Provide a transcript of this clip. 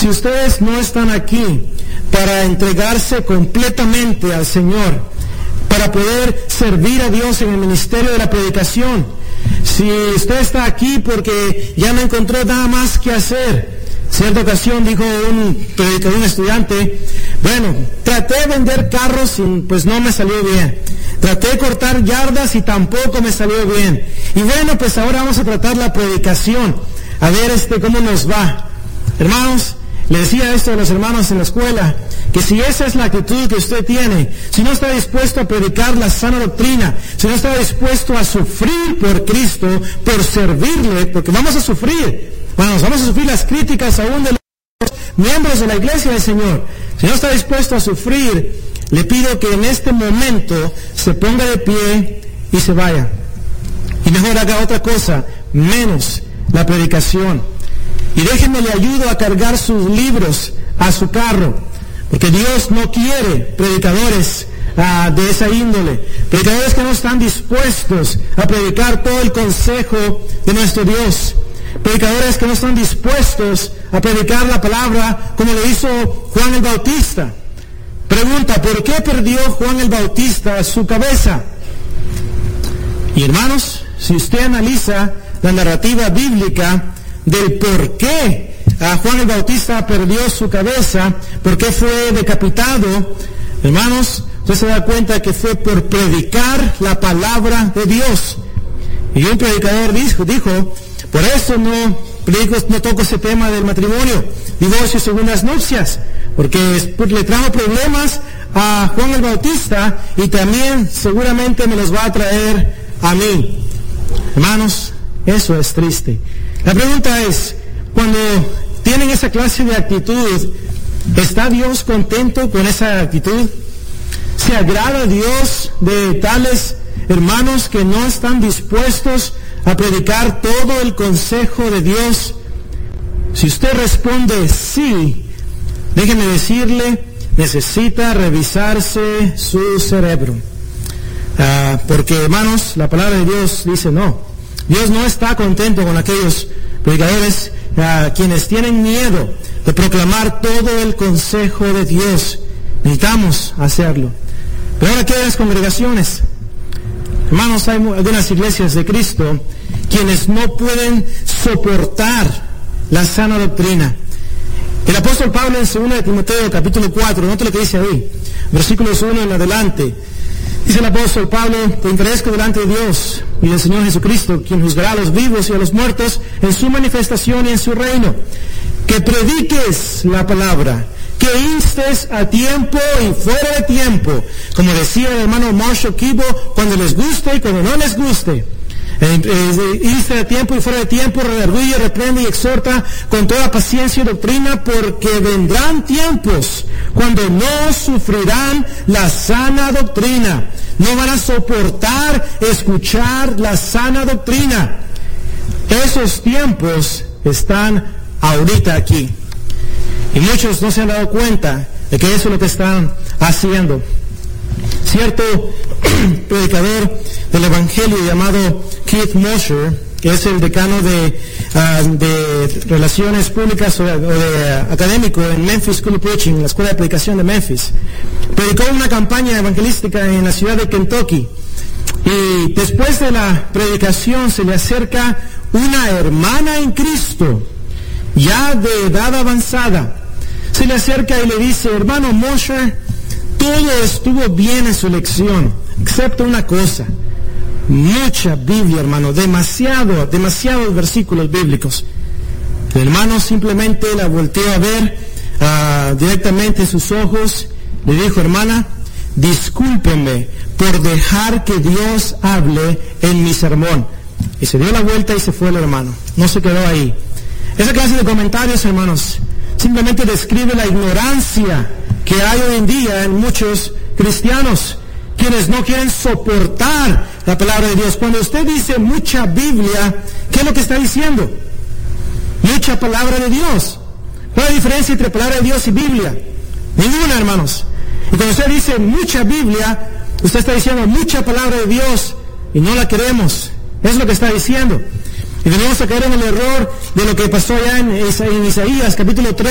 Si ustedes no están aquí para entregarse completamente al Señor, para poder servir a Dios en el ministerio de la predicación, si usted está aquí porque ya no encontró nada más que hacer. Cierta ocasión dijo un predicador, un estudiante, bueno, traté de vender carros y pues no me salió bien. Traté de cortar yardas y tampoco me salió bien. Y bueno, pues ahora vamos a tratar la predicación, a ver cómo nos va. Hermanos, le decía esto a los hermanos en la escuela, que si esa es la actitud que usted tiene, si no está dispuesto a predicar la sana doctrina, si no está dispuesto a sufrir por Cristo, por servirle, porque vamos a sufrir, vamos a sufrir las críticas aún de los miembros de la iglesia del Señor. Si no está dispuesto a sufrir, le pido que en este momento se ponga de pie y se vaya. Y mejor haga otra cosa, menos la predicación. Y déjenme le ayudo a cargar sus libros a su carro, porque Dios no quiere predicadores de esa índole, predicadores que no están dispuestos a predicar todo el consejo de nuestro Dios, predicadores que no están dispuestos a predicar la palabra como lo hizo Juan el Bautista. Pregunta, ¿por qué perdió Juan el Bautista su cabeza? Y hermanos, si usted analiza la narrativa bíblica del por qué Juan el Bautista perdió su cabeza, por qué fue decapitado, hermanos, usted se da cuenta que fue por predicar la palabra de Dios. Y un predicador dijo, por eso no toco ese tema del matrimonio, divorcio y segundas nupcias, porque le trajo problemas a Juan el Bautista y también seguramente me los va a traer a mí. Hermanos, eso es triste. La pregunta es, cuando tienen esa clase de actitud, ¿está Dios contento con esa actitud? ¿Se agrada a Dios de tales hermanos que no están dispuestos a predicar todo el consejo de Dios? Si usted responde sí, déjeme decirle, necesita revisarse su cerebro. Porque, hermanos, la palabra de Dios dice no. Dios no está contento con aquellos predicadores quienes tienen miedo de proclamar todo el consejo de Dios. Necesitamos hacerlo. Pero ahora, ¿qué hay en las congregaciones? Hermanos, hay algunas iglesias de Cristo quienes no pueden soportar la sana doctrina. El apóstol Pablo en 2 de Timoteo capítulo 4, note lo que dice ahí, versículos 1 en adelante. Dice el apóstol Pablo, te encarezco delante de Dios y del Señor Jesucristo, quien juzgará a los vivos y a los muertos en su manifestación y en su reino, que prediques la palabra, que instes a tiempo y fuera de tiempo, como decía el hermano Marshall Kibo, cuando les guste y cuando no les guste. Inste a tiempo y fuera de tiempo, redarguye, reprende y exhorta con toda paciencia y doctrina, porque vendrán tiempos cuando no sufrirán la sana doctrina, no van a soportar escuchar la sana doctrina. Esos tiempos están ahorita aquí, y muchos no se han dado cuenta de que eso es lo que están haciendo. Cierto predicador del Evangelio llamado Keith Mosher, que es el decano de Relaciones Públicas o de académico en Memphis School of Preaching, la Escuela de Predicación de Memphis, predicó una campaña evangelística en la ciudad de Kentucky. Y después de la predicación se le acerca una hermana en Cristo, ya de edad avanzada. Se le acerca y le dice, hermano Mosher, todo estuvo bien en su lección, excepto una cosa. Mucha Biblia, hermano, demasiados versículos bíblicos. El hermano simplemente la volteó a ver directamente en sus ojos. Le dijo, hermana, discúlpeme por dejar que Dios hable en mi sermón. Y se dio la vuelta y se fue el hermano. No se quedó ahí. Esa clase de comentarios, hermanos, simplemente describe la ignorancia que hay hoy en día en muchos cristianos, quienes no quieren soportar la palabra de Dios. Cuando usted dice mucha Biblia, ¿qué es lo que está diciendo? Mucha palabra de Dios. ¿Cuál es la diferencia entre palabra de Dios y Biblia? Ninguna, hermanos. Y cuando usted dice mucha Biblia, usted está diciendo mucha palabra de Dios y no la queremos. Eso es lo que está diciendo. Y venimos a caer en el error de lo que pasó allá en Isaías capítulo 3.